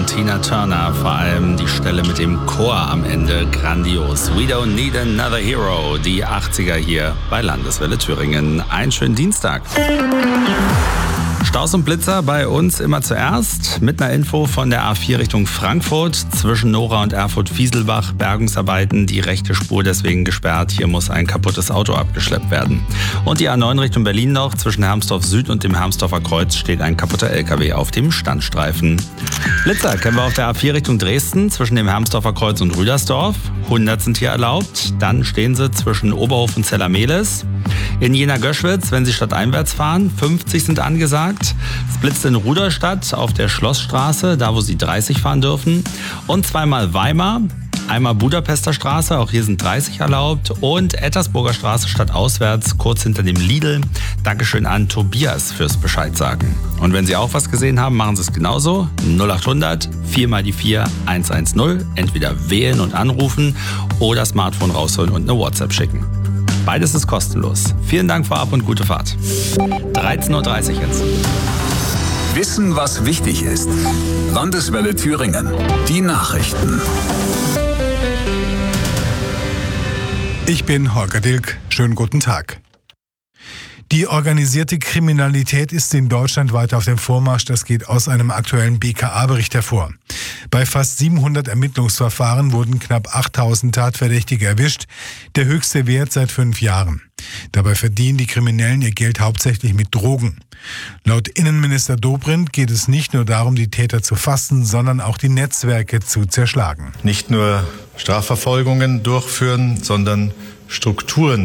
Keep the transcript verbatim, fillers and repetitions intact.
von Tina Turner, vor allem die Stelle mit dem Chor am Ende, grandios. We don't need another hero, die achtziger hier bei Landeswelle Thüringen. Einen schönen Dienstag. Staus und Blitzer bei uns immer zuerst mit einer Info von der A vier Richtung Frankfurt. Zwischen Nora und Erfurt-Fieselbach Bergungsarbeiten, die rechte Spur deswegen gesperrt. Hier muss ein kaputtes Auto abgeschleppt werden. Und die A neun Richtung Berlin noch. Zwischen Hermsdorf Süd und dem Hermsdorfer Kreuz steht ein kaputter L K W auf dem Standstreifen. Blitzer kennen wir auf der A vier Richtung Dresden zwischen dem Hermsdorfer Kreuz und Rüdersdorf. hundert sind hier erlaubt. Dann stehen sie zwischen Oberhof und Zellermehles. In Jena-Göschwitz, wenn Sie stadteinwärts fahren, fünfzig sind angesagt. Es blitzt in Ruderstadt auf der Schlossstraße, da wo Sie dreißig fahren dürfen. Und zweimal Weimar, einmal Budapester Straße, auch hier sind dreißig erlaubt. Und Ettersburger Straße stadtauswärts, kurz hinter dem Lidl. Dankeschön an Tobias fürs Bescheid sagen. Und wenn Sie auch was gesehen haben, machen Sie es genauso. null acht hundert vier mal die vier eins eins null. Entweder wählen und anrufen oder Smartphone rausholen und eine WhatsApp schicken. Beides ist kostenlos. Vielen Dank vorab und gute Fahrt. dreizehn Uhr dreißig jetzt. Wissen, was wichtig ist. Landeswelle Thüringen. Die Nachrichten. Ich bin Holger Dilk. Schönen guten Tag. Die organisierte Kriminalität ist in Deutschland weiter auf dem Vormarsch. Das geht aus einem aktuellen B K A-Bericht hervor. Bei fast siebenhundert Ermittlungsverfahren wurden knapp achttausend Tatverdächtige erwischt, der höchste Wert seit fünf Jahren. Dabei verdienen die Kriminellen ihr Geld hauptsächlich mit Drogen. Laut Innenminister Dobrindt geht es nicht nur darum, die Täter zu fassen, sondern auch die Netzwerke zu zerschlagen. Nicht nur Strafverfolgungen durchführen, sondern Strukturen